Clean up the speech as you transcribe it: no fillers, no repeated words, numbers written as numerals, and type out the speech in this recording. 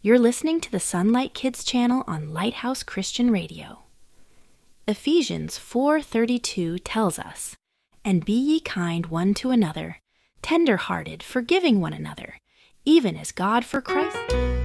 You're listening to the Sunlight Kids channel on Lighthouse Christian Radio. Ephesians 4:32 tells us, "And be ye kind one to another, tender-hearted, forgiving one another, even as God for Christ..."